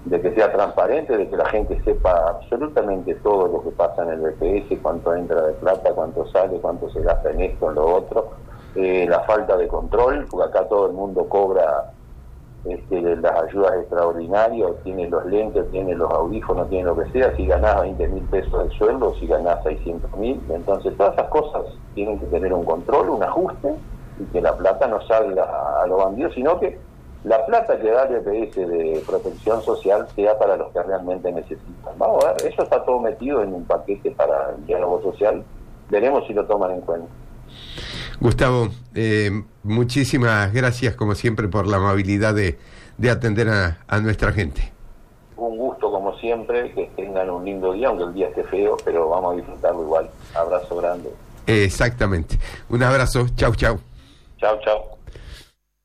de que sea transparente, de que la gente sepa absolutamente todo lo que pasa en el BPS, cuánto entra de plata, cuánto sale, cuánto se gasta en esto, en lo otro, la falta de control, porque acá todo el mundo cobra las ayudas extraordinarias, tiene los lentes, tiene los audífonos, tiene lo que sea, si ganás 20.000 pesos de sueldo, si ganás 600.000, entonces todas esas cosas tienen que tener un control, un ajuste, y que la plata no salga a los bandidos, sino que la plata que da el EPS de protección social sea para los que realmente necesitan. Vamos a ver, eso está todo metido en un paquete para el diálogo social, veremos si lo toman en cuenta. Gustavo, muchísimas gracias como siempre por la amabilidad de atender a nuestra gente. Un gusto como siempre, que tengan un lindo día, aunque el día esté feo, pero vamos a disfrutarlo igual. Abrazo grande. Exactamente. Un abrazo, chau, chau. Chau, chau.